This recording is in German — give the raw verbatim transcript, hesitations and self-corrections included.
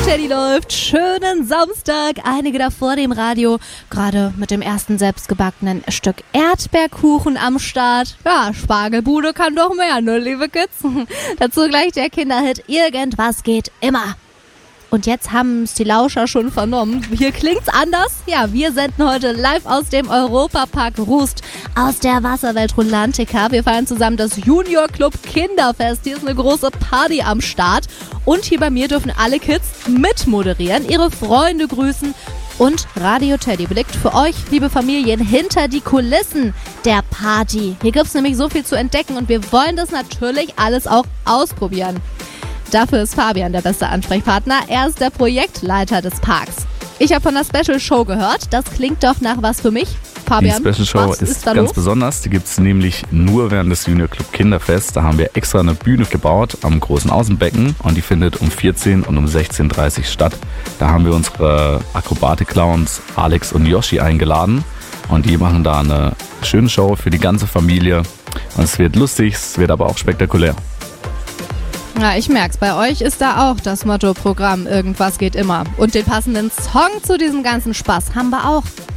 Teddy läuft. Schönen Samstag. Einige da vor dem Radio, gerade mit dem ersten selbstgebackenen Stück Erdbeerkuchen am Start. Ja, Spargelbude kann doch mehr, ne, liebe Kids? Dazu gleich der Kinderhit Irgendwas geht immer. Und jetzt haben es die Lauscher schon vernommen. Hier klingt's anders. Ja, wir senden heute live aus dem Europapark Rust, aus der Wasserwelt Rulantica. Wir feiern zusammen das Junior Club Kinderfest. Hier ist eine große Party am Start. Und hier bei mir dürfen alle Kids mitmoderieren, ihre Freunde grüßen. Und Radio Teddy blickt für euch, liebe Familien, hinter die Kulissen der Party. Hier gibt's nämlich so viel zu entdecken und wir wollen das natürlich alles auch ausprobieren. Dafür ist Fabian der beste Ansprechpartner. Er ist der Projektleiter des Parks. Ich habe von der Special Show gehört. Das klingt doch nach was für mich. Fabian, die Special Show ist, ist ganz los? besonders. Die gibt es nämlich nur während des Junior Club Kinderfest. Da haben wir extra eine Bühne gebaut am großen Außenbecken und die findet um vierzehn und um sechzehn Uhr dreißig statt. Da haben wir unsere Akrobatik-Clowns Alex und Yoshi eingeladen und die machen da eine schöne Show für die ganze Familie. Und es wird lustig, es wird aber auch spektakulär. Ja, ich merk's. Bei euch ist da auch das Motto-Programm Irgendwas geht immer. Und den passenden Song zu diesem ganzen Spaß haben wir auch.